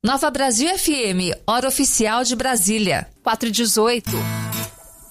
Nova Brasil FM, hora oficial de Brasília. 4h18.